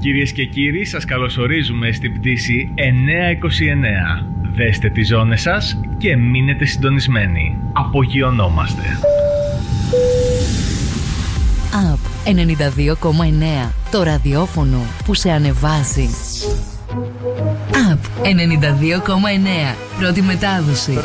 Κυρίες και κύριοι, σας καλωσορίζουμε στην πτήση 929. Δέστε τις ζώνες σας και μείνετε συντονισμένοι. Απογειωνόμαστε. ΑΠ 92,9. Το ραδιόφωνο που σε ανεβάζει. ΑΠ 92,9. Πρώτη μετάδοση.